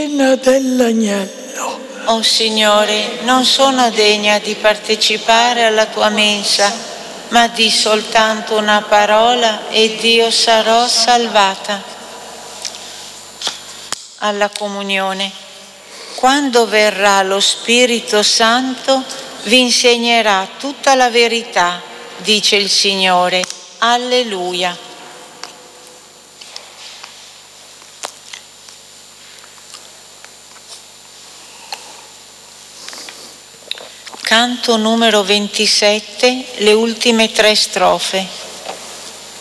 scena dell'agnello. O Signore, non sono degna di partecipare alla tua mensa, ma di soltanto una parola ed io sarò salvata. Alla comunione. Quando verrà lo Spirito Santo, vi insegnerà tutta la verità, dice il Signore. Alleluia. Canto numero 27, le ultime 3 strofe.